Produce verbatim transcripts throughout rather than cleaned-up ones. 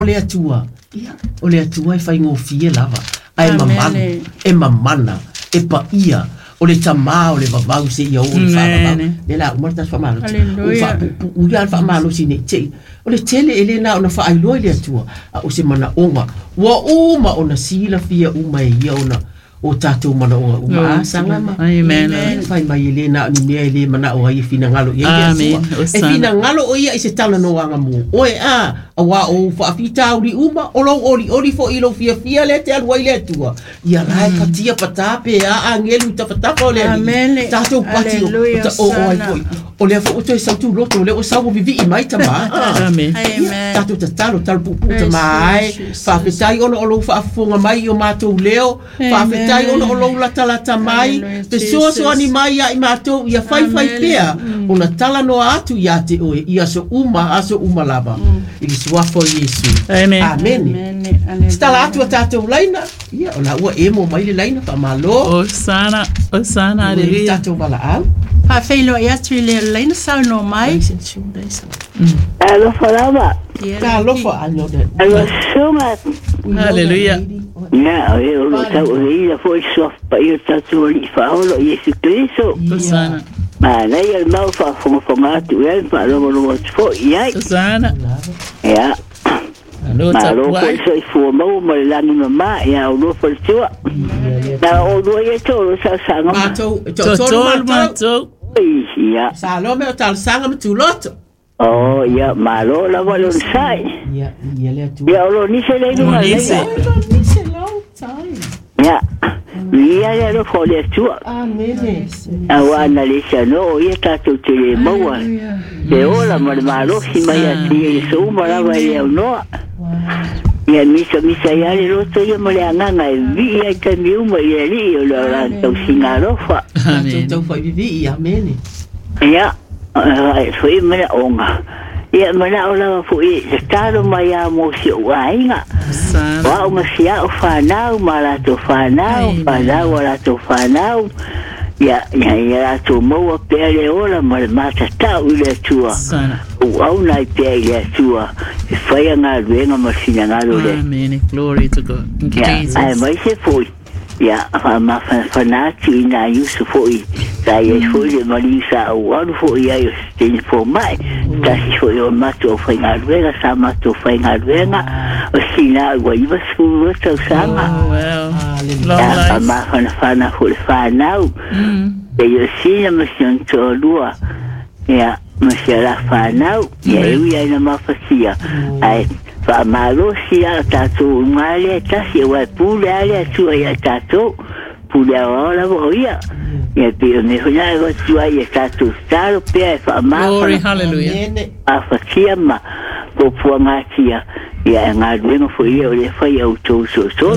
ole atua ia ole atua e fai ngofie lava ai mamana e mamana e pa ia ole tama ole vavau se ia ole fa le la morta fa malo o fa u ia fa malo sine te ole tele ele na ona fa ai lo ile atua o se mana onga wa uma ona sila fia uma ia ona o tatou mana o uma sanga ma amen fai mai ele na ni me ele mana o ai fina ngalo ia amen e fina ngalo o ia i se tala no anga mu oe a wa o fa fita uri uma o lo ori ori fo ilo fia fia le te alwa ile tua ia rai ka tia patape a angelu ta patapa le amen tatou pati o o ai foi o le fo to sa tu loto le o sa o vivi i mai tama amen tatou ta talo tal pu pu ta mai fa fita i ono lo fa fonga mai o matou leo fa tai ono lo la tala tamai te so so ani mai ia i mato ia fai fai pea ona tala no atu ia te o ia so uma aso uma lava i sua fo Yesu amen amen stala atu tato laina ia ona ua emo mai le laina fa malo o sana o sana ale tato bala al fa feilo ia tu le laina sa no mai alo falava alo fa anyo de alo suma hallelujah ya eu lo tau ia foi só para eu tatu ali falo Yesu Cristo sana ma nei il mau fa come formato e fa lo lo fo ia sana ya no ma lo foi só fu mau ma la ni ma ya lo foi só na o do ia to sa sa ma to to to ma to ya salome o tal sanga tu loto oh ya ma lo la voglio sai ya ya le tu ya lo ni se le no ni se ya ia ia lo fole tu amen awana le no ia tato te maua e ola ma malo si mai ati so mara vai no ia misa misa ia le roto ia mo le nganga e vi ia te mi uma ia li o la to singaro fa amen to fa vivi amen ia ai foi mena onga ia mana ola fu i stado mai a mo si wainga wa o masia o fanau mala to fanau fanau la to fanau ia ia ia to mo pele ola mal mata ta ile tua o au nai pele tua foi nga venga masina nga le amen glory to God Jesus ai mai se foi ia ma fanati na yusu foi sai foi de marisa o ano foi ia tem for mai tá se foi o mato foi na vega sa mato foi na vega o sina o iba su to sama aleluia ma fana fana foi fana e eu sina me sinto lua ia me será fana e eu ia na mafacia ai fa malo sia tatu male tasi wa pula ale tua ya tatu pula ora voia e pe me hoya go tua ya tatu staro pe fa ma glory hallelujah a facia ma po puangatia ya ngadu no foi eu le foi eu to so so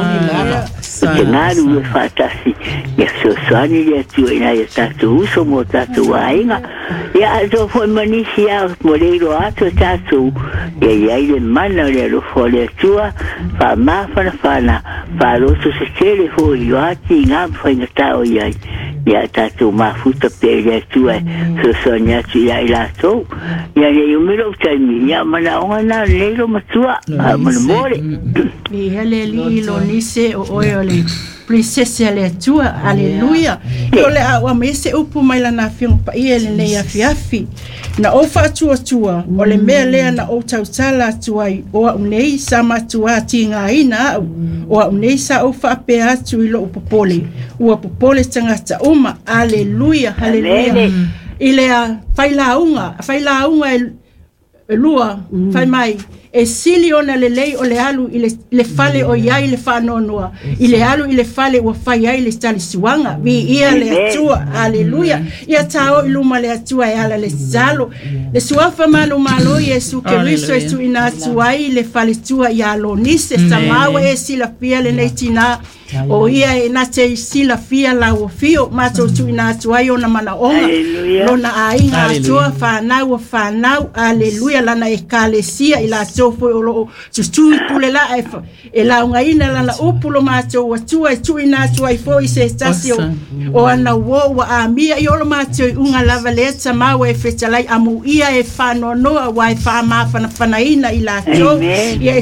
que nada o fatasi e so sani le tua ya tatu so mo tatu ainga ya do foi manisia moreiro ato tatu e aí le mana le lo fole tua fa ma fa fa fa lo so se tele foi yo ati ngam foi ngata o ya ya tatu ma futa pele tua so sonia tu ya ila so ya le me lo tani ya mana ona le lo matua a mo more ni hele li lo ni se o ole princesa le tua aleluia yo le a me se upu mai la na fiong pa ele ne ya fiafi na ofa tua tua ole me le na o tau sala tua o unei sama tua tinga ina o unei sa ofa pe atu lo popole o popole tanga ta uma aleluia aleluia ile a faila unga faila unga e lua fai mai e sili ona le lei o le alu ile le fale o ia ile fa nonoa ile alu ile fale o fa ia ile stali siwanga vi ia le atua aleluia ia tao iluma le atua ia le salo le suafa malo malo Yesu Kristo tu ina atua ile fale tua ia lo nise samawe e sila pia le nei tina o ia e na te sila fia la o fio mato tu ina tu ai ona mana onga lona ainga atua whanau o whanau aleluia lana e kalesia i la tofo o lo tu pule la e la unga ina lana upulo mato wa tua e tu ina tu ai fo i se tasi o ana wo wa amia i olo mato i unga lava leta mawe e fetalai amu ia e whanonoa wa e whamawhana whanaina i la tofo ia